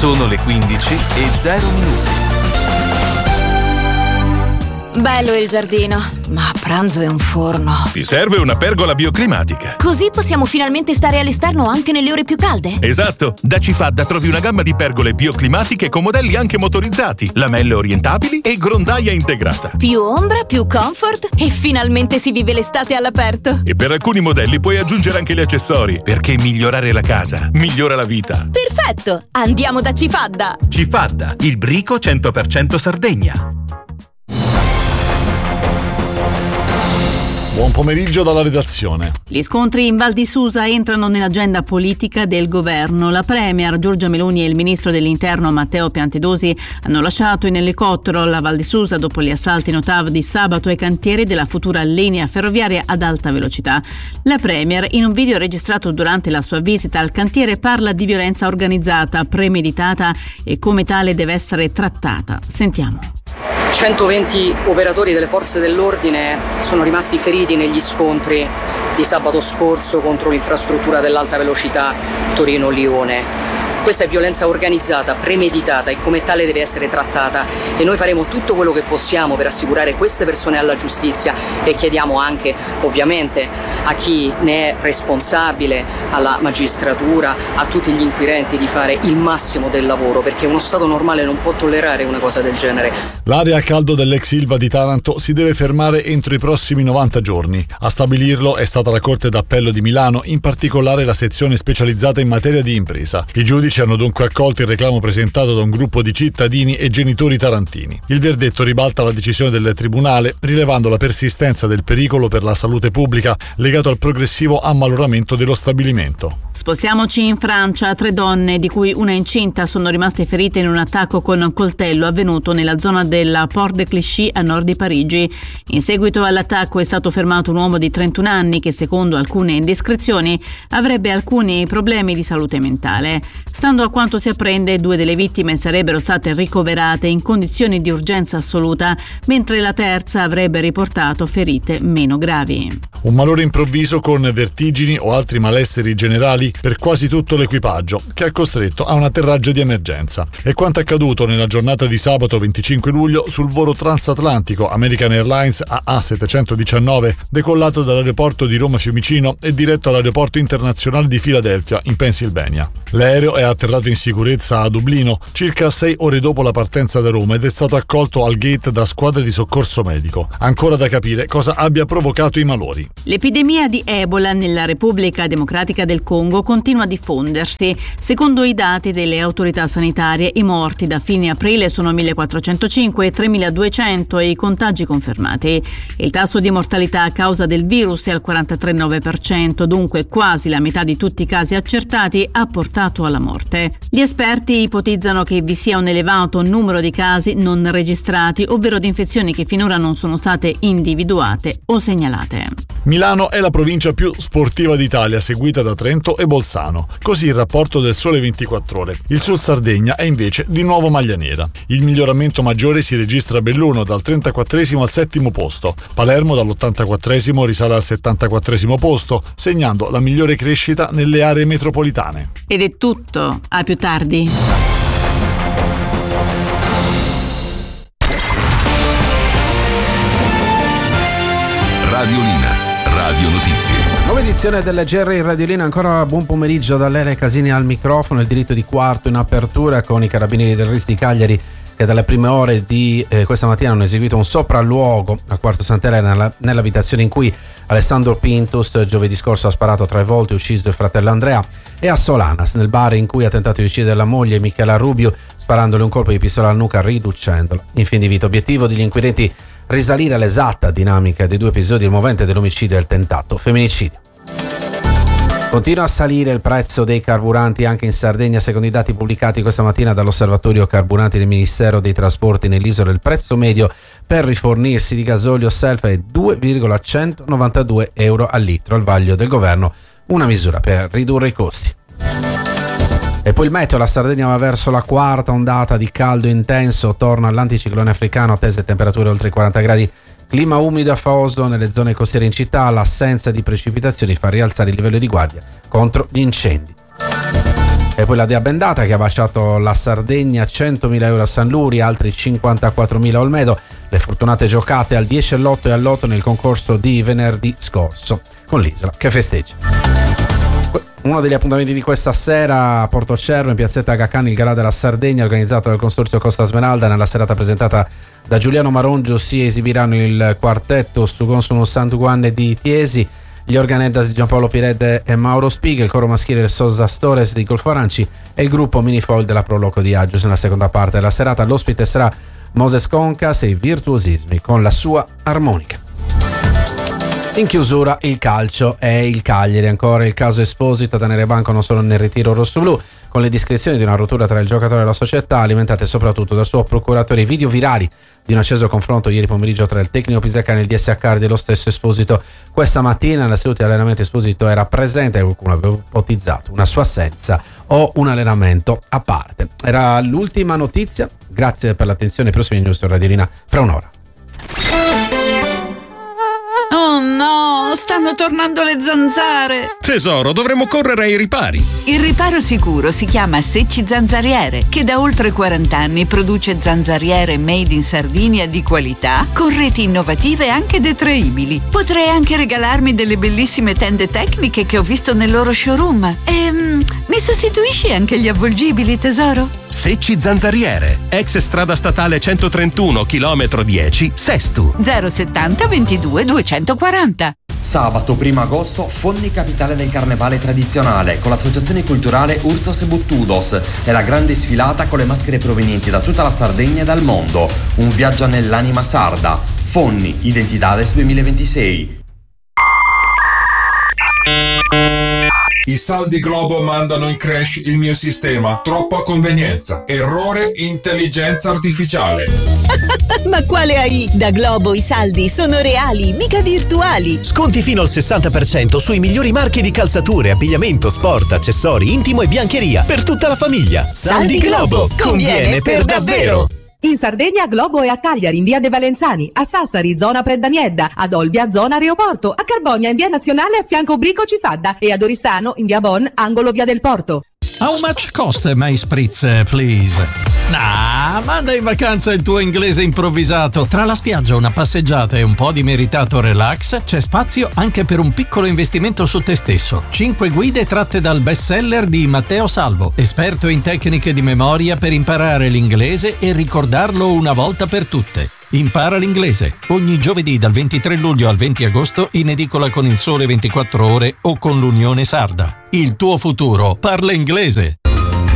Sono le 15:00. Bello il giardino, ma a pranzo è un forno. Ti serve una pergola bioclimatica. Così possiamo finalmente stare all'esterno anche nelle ore più calde. Esatto, da Cifadda trovi una gamma di pergole bioclimatiche con modelli anche motorizzati, lamelle orientabili e grondaia integrata. Più ombra, più comfort e finalmente si vive l'estate all'aperto. E per alcuni modelli puoi aggiungere anche gli accessori, perché migliorare la casa migliora la vita. Perfetto, andiamo da Cifadda. Cifadda, il brico 100% Sardegna. Buon pomeriggio dalla redazione. Gli scontri in Val di Susa entrano nell'agenda politica del governo. La premier Giorgia Meloni e il ministro dell'Interno Matteo Piantedosi hanno lasciato in elicottero la Val di Susa dopo gli assalti in Ottav di sabato ai cantieri della futura linea ferroviaria ad alta velocità. La premier, in un video registrato durante la sua visita al cantiere, parla di violenza organizzata, premeditata e come tale deve essere trattata. Sentiamo. 120 operatori delle forze dell'ordine sono rimasti feriti negli scontri di sabato scorso contro l'infrastruttura dell'alta velocità Torino-Lione. Questa è violenza organizzata, premeditata e come tale deve essere trattata e noi faremo tutto quello che possiamo per assicurare queste persone alla giustizia e chiediamo anche ovviamente a chi ne è responsabile, alla magistratura, a tutti gli inquirenti di fare il massimo del lavoro perché uno Stato normale non può tollerare una cosa del genere. L'area a caldo dell'ex Ilva di Taranto si deve fermare entro i prossimi 90 giorni. A stabilirlo è stata la Corte d'Appello di Milano, in particolare la sezione specializzata in materia di impresa. I giudici hanno dunque accolto il reclamo presentato da un gruppo di cittadini e genitori tarantini. Il verdetto ribalta la decisione del tribunale, rilevando la persistenza del pericolo per la salute pubblica legato al progressivo ammaloramento dello stabilimento. Spostiamoci in Francia. 3 donne, di cui una incinta, sono rimaste ferite in un attacco con coltello avvenuto nella zona della Porte de Clichy a nord di Parigi. In seguito all'attacco è stato fermato un uomo di 31 anni che, secondo alcune indiscrezioni, avrebbe alcuni problemi di salute mentale. Stando a quanto si apprende, 2 delle vittime sarebbero state ricoverate in condizioni di urgenza assoluta, mentre la terza avrebbe riportato ferite meno gravi. Un malore improvviso con vertigini o altri malesseri generali per quasi tutto l'equipaggio, che ha costretto a un atterraggio di emergenza. È quanto accaduto nella giornata di sabato 25 luglio sul volo transatlantico American Airlines AA719, decollato dall'aeroporto di Roma Fiumicino e diretto all'aeroporto internazionale di Filadelfia, in Pennsylvania. L'aereo è atterrato in sicurezza a Dublino circa 6 ore dopo la partenza da Roma ed è stato accolto al gate da squadre di soccorso medico. Ancora da capire cosa abbia provocato i malori. L'epidemia di Ebola nella Repubblica Democratica del Congo continua a diffondersi. Secondo i dati delle autorità sanitarie, i morti da fine aprile sono 1.405 e 3.200 e i contagi confermati. Il tasso di mortalità a causa del virus è al 43,9%, dunque quasi la metà di tutti i casi accertati ha portato alla morte. Gli esperti ipotizzano che vi sia un elevato numero di casi non registrati, ovvero di infezioni che finora non sono state individuate o segnalate. Milano è la provincia più sportiva d'Italia, seguita da Trento e Bolzano. Così il rapporto del Sole 24 Ore. Il Sud Sardegna è invece di nuovo maglia nera. Il miglioramento maggiore si registra a Belluno, dal 34esimo al 7° posto. Palermo dall'84esimo risale al 74esimo posto, segnando la migliore crescita nelle aree metropolitane. Ed è tutto. A più tardi. Radiolina, Radio Notizie. Nuova edizione del GR in Radiolina, ancora buon pomeriggio da Lele Casini al microfono. Il diritto di quarto in apertura con i carabinieri del RIS di Cagliari che dalle prime ore di questa mattina hanno eseguito un sopralluogo a Quarto Sant'Elena nell'abitazione in cui Alessandro Pintus giovedì scorso ha sparato 3 volte e ucciso il fratello Andrea, e a Solanas nel bar in cui ha tentato di uccidere la moglie Michela Rubio sparandole un colpo di pistola alla nuca riducendolo in fin di vita. Obiettivo degli inquirenti: risalire all'esatta dinamica dei 2 episodi, il movente dell'omicidio e il tentato femminicidio. Continua a salire il prezzo dei carburanti anche in Sardegna. Secondo i dati pubblicati questa mattina dall'Osservatorio Carburanti del Ministero dei Trasporti nell'isola, il prezzo medio per rifornirsi di gasolio self è 2,192 euro al litro. Al vaglio del governo una misura per ridurre i costi. E poi il meteo: la Sardegna va verso la quarta ondata di caldo intenso, torna l'anticiclone africano, attese temperature oltre i 40 gradi. Clima umido e afoso nelle zone costiere in città, l'assenza di precipitazioni fa rialzare il livello di guardia contro gli incendi. E poi la Dea Bendata che ha baciato la Sardegna, 100.000 euro a San Luri, altri 54.000 a Olmedo. Le fortunate giocate al 10 all'8 e all'8 nel concorso di venerdì scorso, con l'Isola che festeggia. Uno degli appuntamenti di questa sera a Portocervo, in piazzetta Cacani, il Galà della Sardegna, organizzato dal Consorzio Costa Smeralda. Nella serata presentata da Giuliano Marongio si esibiranno il quartetto Su Consumo Santuguanne di Tiesi, gli organeddas di Giampaolo Pirede e Mauro Spiga, il coro maschile del Sosa Stores di Golfo Aranci e il gruppo Minifold della Proloco di Aggius. Nella seconda parte della serata l'ospite sarà Moses Concas e i Virtuosismi con la sua armonica. In chiusura il calcio e il Cagliari, ancora il caso Esposito, tenere banco non solo nel ritiro rossoblu, con le descrizioni di una rottura tra il giocatore e la società, alimentate soprattutto dal suo procuratore. Video virali di un acceso confronto ieri pomeriggio tra il tecnico pisacane e il DS Cardi e lo stesso Esposito. Questa mattina nella seduta di allenamento Esposito era presente e qualcuno aveva ipotizzato una sua assenza o un allenamento a parte. Era l'ultima notizia, grazie per l'attenzione, prossimi news su Radiolina fra un'ora. Oh no, stanno tornando le zanzare. Tesoro, dovremmo correre ai ripari. Il riparo sicuro si chiama Secci Zanzariere, che da oltre 40 anni produce zanzariere made in Sardinia di qualità, con reti innovative e anche detraibili. Potrei anche regalarmi delle bellissime tende tecniche che ho visto nel loro showroom. Mi sostituisci anche gli avvolgibili, tesoro? Secci Zanzariere, ex strada statale 131, chilometro 10, Sestu. 070 22 240. Sabato 1 agosto, Fonni capitale del carnevale tradizionale con l'associazione culturale Urzos e Buttudos e la grande sfilata con le maschere provenienti da tutta la Sardegna e dal mondo. Un viaggio nell'anima sarda. Fonni, Identidades 2026. I saldi Globo mandano in crash il mio sistema. Troppa convenienza. Errore intelligenza artificiale. Ma quale AI? Da Globo i saldi sono reali, mica virtuali. Sconti fino al 60% sui migliori marchi di calzature, abbigliamento, sport, accessori, intimo e biancheria per tutta la famiglia. Saldi Globo, conviene per davvero. In Sardegna Globo è a Cagliari in via De Valenzani, a Sassari zona Preddaniedda, ad Olbia zona Aeroporto, a Carbonia in via Nazionale a fianco Brico Cifadda e ad Oristano in via Bon angolo via del Porto. How much cost my spritz, please? Manda in vacanza il tuo inglese improvvisato. Tra la spiaggia, una passeggiata e un po' di meritato relax, c'è spazio anche per un piccolo investimento su te stesso. 5 guide tratte dal bestseller di Matteo Salvo, esperto in tecniche di memoria per imparare l'inglese e ricordarlo una volta per tutte. Impara l'inglese ogni giovedì dal 23 luglio al 20 agosto in edicola con Il Sole 24 Ore o con l'Unione Sarda. Il tuo futuro parla inglese.